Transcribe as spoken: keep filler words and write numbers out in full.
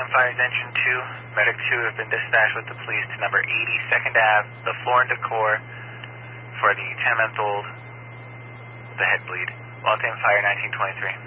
Fires Engine two, Medic two have been dispatched with the police to number eighty second Avenue, the floor and decor for the ten month old with the head bleed. Waltham Fire nineteen twenty-three.